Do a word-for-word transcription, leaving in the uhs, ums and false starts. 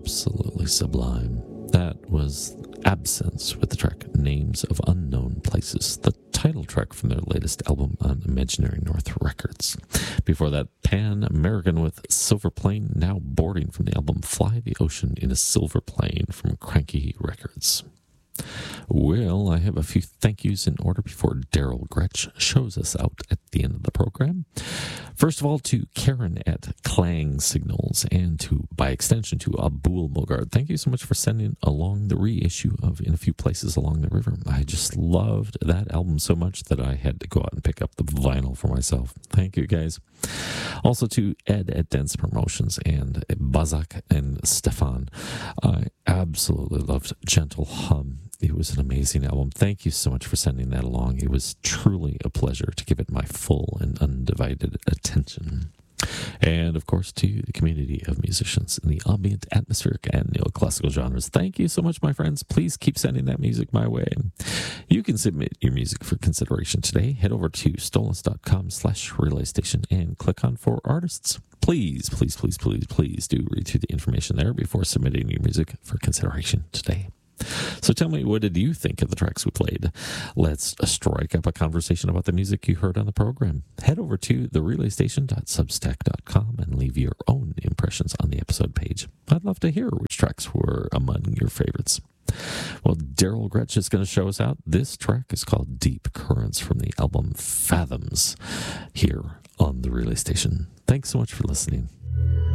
absolutely sublime. That was Absence with the track Names of Unknown Places, the title track from their latest album on Imaginary North Records. Before that, Pan American with Silver Plane, now boarding from the album Fly the Ocean in a Silver Plane from Cranky Records. Well, I have a few thank yous in order before Daryl Gretsch shows us out at the end of the program. First of all, to Karen at Clang Signals, and to, by extension, to Abul Mogard. Thank you so much for sending along the reissue of In a Few Places Along the River. I just loved that album so much that I had to go out and pick up the vinyl for myself. Thank you, guys. Also to Ed at Dense Promotions and Bazak and Stefan. I absolutely loved Gentle Hum. It was an amazing album. Thank you so much for sending that along. It was truly a pleasure to give it my full and undivided attention. And, of course, to the community of musicians in the ambient, atmospheric, and neoclassical genres. Thank you so much, my friends. Please keep sending that music my way. You can submit your music for consideration today. Head over to stolens.com slash relay station and click on For Artists. Please, please, please, please, please do read through the information there before submitting your music for consideration today. So tell me, what did you think of the tracks we played? Let's strike up a conversation about the music you heard on the program. Head over to the relay station dot substack dot com and leave your own impressions on the episode page. I'd love to hear which tracks were among your favorites. Well, Daryl Gretsch is going to show us out. This track is called Deep Currents from the album Fathoms here on the Relay Station. Thanks so much for listening.